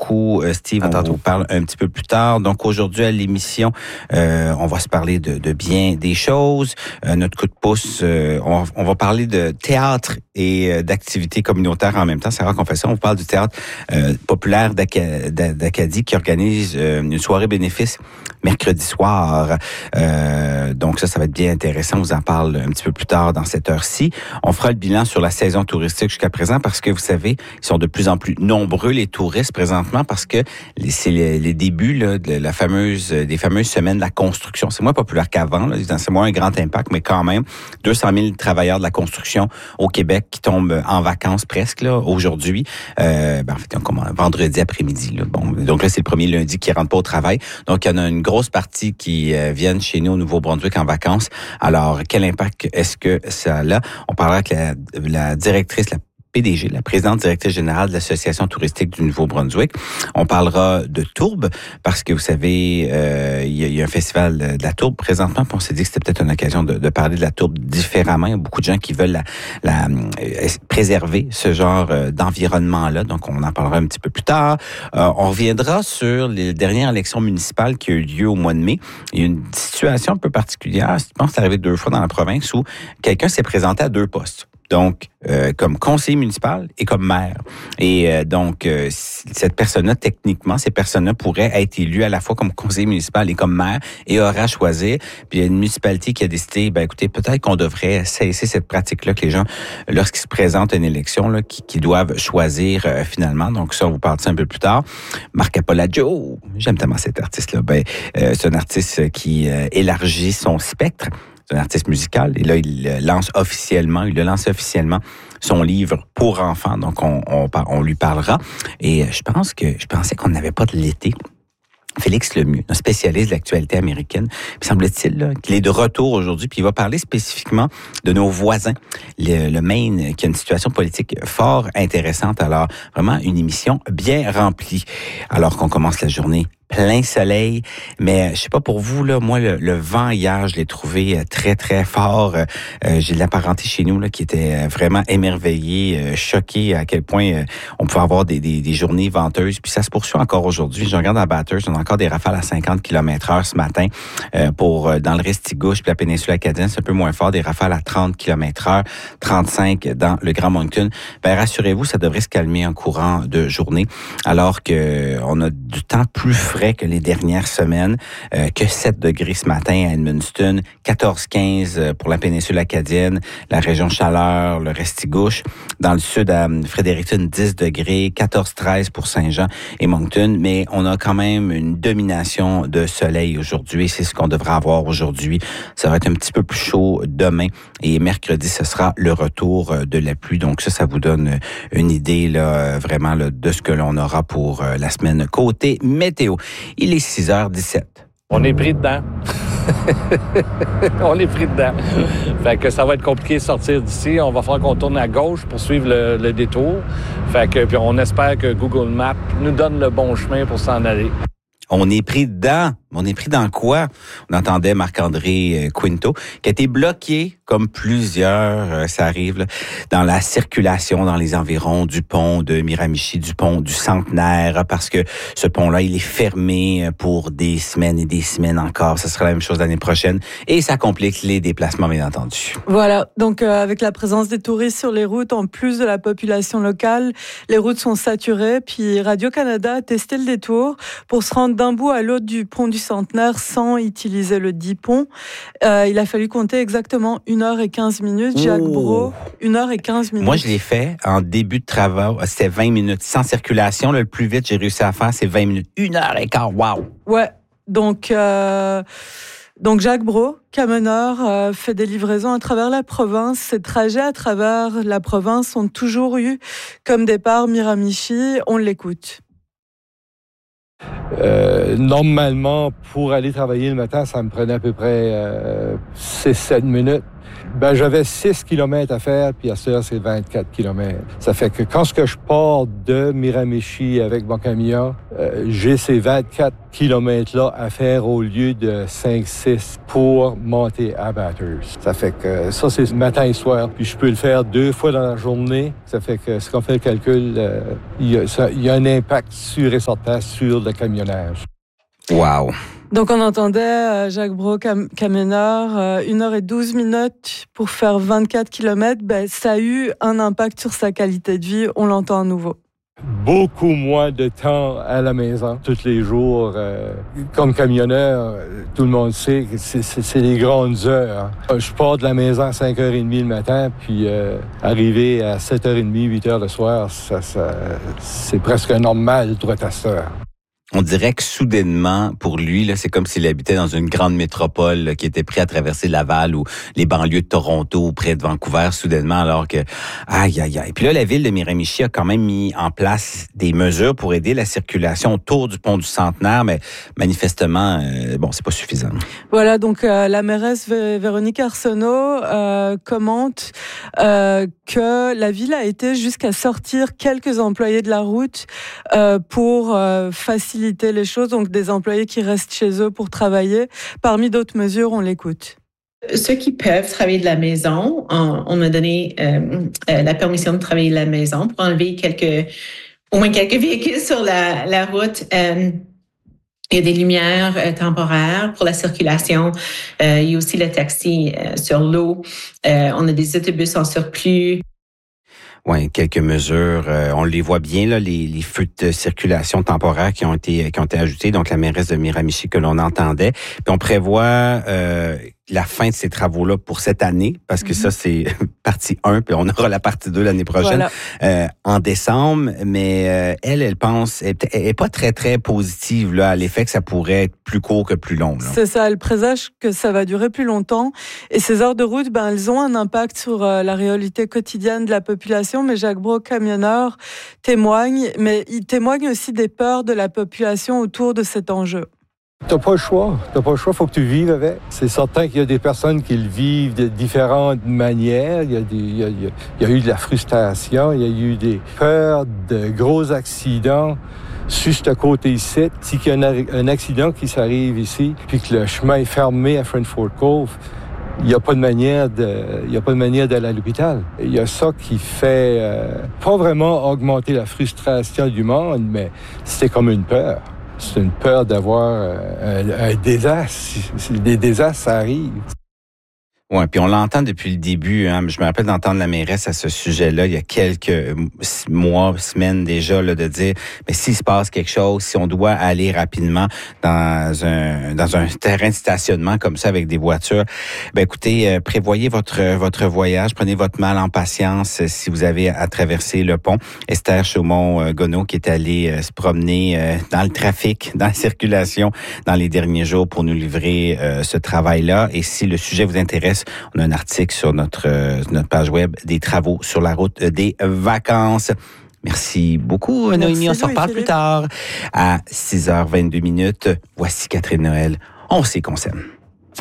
beaucoup, Steve. On vous parle un petit peu plus tard. Donc, aujourd'hui, à l'émission, on va se parler de bien des choses. Notre coup de pouce, on va parler de théâtre et d'activités communautaires en même temps. C'est rare qu'on fait ça. On parle du théâtre populaire d'Acadie qui organise une soirée bénéfice mercredi soir. Donc, ça va être bien intéressant. On vous en parle un petit peu plus tard dans cette heure-ci. On fera le bilan sur la saison touristique jusqu'à présent parce que, vous savez, ils sont de plus en plus nombreux, les touristes, présentement, parce que c'est les débuts là, de des fameuses semaines de la construction. C'est moins populaire qu'avant. Là. C'est moins un grand impact, mais quand même, 200 000 travailleurs de la construction au Québec qui tombent en vacances presque là, aujourd'hui. En fait, vendredi après-midi. Là. Bon, donc là, c'est le premier lundi qui rentre pas au travail. Donc, il y en a une grosse partie qui viennent chez nous au Nouveau-Brunswick en vacances. Alors, quel impact est-ce que ça a? On parlera avec la directrice, la PDG, la présidente directrice générale de l'Association touristique du Nouveau-Brunswick. On parlera de tourbe parce que vous savez, il y a un festival de la tourbe présentement. Puis on s'est dit que c'était peut-être une occasion de parler de la tourbe différemment. Il y a beaucoup de gens qui veulent préserver ce genre d'environnement-là. Donc, on en parlera un petit peu plus tard. On reviendra sur les dernières élections municipales qui ont eu lieu au mois de mai. Il y a une situation un peu particulière. Je pense que c'est arrivé 2 fois dans la province où quelqu'un s'est présenté à 2 postes. Donc, comme conseiller municipal et comme maire. Et cette personne-là, techniquement, ces personnes-là pourraient être élues à la fois comme conseiller municipal et comme maire et aura à choisir. Puis il y a une municipalité qui a décidé, écoutez, peut-être qu'on devrait cesser cette pratique-là que les gens, lorsqu'ils se présentent à une élection, là, qui doivent choisir finalement. Donc ça, on vous parle de ça un peu plus tard. Marc Apolaggio, j'aime tellement cet artiste-là. C'est un artiste qui élargit son spectre. C'est un artiste musical et là, il a lancé officiellement son livre pour enfants. Donc, on lui parlera. Et je pensais qu'on n'avait pas de l'été. Félix Lemieux, un spécialiste de l'actualité américaine. Puis semble-t-il là, qu'il est de retour aujourd'hui, puis il va parler spécifiquement de nos voisins, le Maine, qui a une situation politique fort intéressante. Alors, vraiment une émission bien remplie. Alors qu'on commence la journée plein soleil, mais je sais pas pour vous là, moi le vent hier, je l'ai trouvé très très fort. J'ai de la parenté chez nous là qui était vraiment émerveillée, choquée à quel point on pouvait avoir des journées venteuses. Puis ça se poursuit encore aujourd'hui. Je regarde à Bathurst, on a encore des rafales à 50 km/h ce matin dans le Restigouche puis la péninsule acadienne, c'est un peu moins fort, des rafales à 30 km/h, 35 dans le Grand Moncton. Rassurez-vous, ça devrait se calmer en courant de journée, alors que on a du temps plus frais que les dernières semaines, que 7 degrés ce matin à Edmundston, 14-15 pour la péninsule acadienne, la région Chaleur, le Restigouche. Dans le sud, à Fredericton, 10 degrés, 14-13 pour Saint-Jean et Moncton. Mais on a quand même une domination de soleil aujourd'hui. C'est ce qu'on devra avoir aujourd'hui. Ça va être un petit peu plus chaud demain. Et mercredi, ce sera le retour de la pluie. Donc ça vous donne une idée là, vraiment là, de ce que l'on aura pour la semaine côté météo. Il est 6h17. On est pris dedans. On est pris dedans. Fait que ça va être compliqué de sortir d'ici. On va falloir qu'on tourne à gauche pour suivre le détour. Fait que puis on espère que Google Maps nous donne le bon chemin pour s'en aller. On est pris dedans. On est pris dans quoi? On entendait Marc-André Quinto, qui a été bloqué, comme plusieurs, ça arrive, là, dans la circulation dans les environs du pont de Miramichi, du pont du Centenaire, parce que ce pont-là, il est fermé pour des semaines et des semaines encore. Ça sera la même chose l'année prochaine. Et ça complique les déplacements, bien entendu. Voilà. Donc, avec la présence des touristes sur les routes, en plus de la population locale, les routes sont saturées. Puis Radio-Canada a testé le détour pour se rendre d'un bout à l'autre du pont du Centenaire sans utiliser le dit pont. Il a fallu compter exactement 1h15. Jacques Brault, 1h15. Moi, je l'ai fait en début de travail. C'était 20 minutes. Sans circulation, là, le plus vite j'ai réussi à faire, c'est 20 minutes. 1h15, wow! Ouais, donc Jacques Brault, camionneur, fait des livraisons à travers la province. Ces trajets à travers la province ont toujours eu comme départ Miramichi. On l'écoute. Normalement, pour aller travailler le matin, ça me prenait à peu près 6-7 minutes Ben, j'avais 6 km à faire, puis à ce heure, c'est 24 km. Ça fait que quand je pars de Miramichi avec mon camion, j'ai ces 24 km-là à faire au lieu de 5-6 pour monter à Bathurst. Ça fait que ça, c'est matin et soir, puis je peux le faire 2 fois dans la journée. Ça fait que, si on fait le calcul, il y a un impact sûr et certain sur le camionnage. Wow! Donc, on entendait Jacques Brault, camionneur, 1h12 pour faire 24 km. Ben, ça a eu un impact sur sa qualité de vie. On l'entend à nouveau. Beaucoup moins de temps à la maison, tous les jours. Comme camionneur, tout le monde sait que c'est les grandes heures. Je pars de la maison à 5h30 le matin, puis arriver à 7h30, 8h le soir, c'est presque normal, droit à cette heure. On dirait que soudainement, pour lui, là, c'est comme s'il habitait dans une grande métropole là, qui était prêt à traverser Laval ou les banlieues de Toronto, près de Vancouver, soudainement, alors que aïe. Puis là, la ville de Miramichi a quand même mis en place des mesures pour aider la circulation autour du pont du Centenaire, mais manifestement, c'est pas suffisant. Voilà, donc la mairesse Véronique Arsenault commente que la ville a été jusqu'à sortir quelques employés de la route pour faciliter les choses, donc des employés qui restent chez eux pour travailler. Parmi d'autres mesures, on l'écoute. Ceux qui peuvent travailler de la maison, on m'a donné la permission de travailler de la maison pour enlever au moins quelques véhicules sur la route. Il y a des lumières temporaires pour la circulation. Il y a aussi le taxi sur l'eau. On a des autobus en surplus. Oui, quelques mesures. On les voit bien, là, les feux de circulation temporaires qui ont été ajoutés. Donc, la mairesse de Miramichi que l'on entendait. Puis on prévoit la fin de ces travaux-là pour cette année, parce que ça, c'est partie 1, puis on aura la partie 2 l'année prochaine, en décembre. Mais elle pense, elle est pas très, très positive là, à l'effet que ça pourrait être plus court que plus long. Là. C'est ça, elle présage que ça va durer plus longtemps. Et ces heures de route, elles ont un impact sur la réalité quotidienne de la population. Mais Jacques Brault, camionneur, témoigne. Mais il témoigne aussi des peurs de la population autour de cet enjeu. T'as pas le choix, faut que tu vives avec. C'est certain qu'il y a des personnes qui le vivent de différentes manières. Il y a eu de la frustration, il y a eu des peurs de gros accidents. Sur ce côté ici, si qu'il y a un accident qui s'arrive ici, puis que le chemin est fermé à French-Fort Cove, il n'y a pas de manière d'aller à l'hôpital. Il y a ça qui fait pas vraiment augmenter la frustration du monde, mais c'est comme une peur. C'est une peur d'avoir un désastre. Des désastres, ça arrive. Oui, puis on l'entend depuis le début. Hein. Je me rappelle d'entendre la mairesse à ce sujet-là il y a quelques mois, semaines déjà, là, de dire, mais s'il se passe quelque chose, si on doit aller rapidement dans un terrain de stationnement comme ça avec des voitures, écoutez, prévoyez votre voyage, prenez votre mal en patience si vous avez à traverser le pont. Esther Chaumont-Gonneau qui est allée se promener dans le trafic, dans la circulation dans les derniers jours pour nous livrer ce travail-là. Et si le sujet vous intéresse, on a un article sur notre page web des travaux sur la route des vacances. Merci beaucoup, Noémie. On se reparle plus tard à 6h22. Voici Catherine Noël. On sait qu'on s'aime.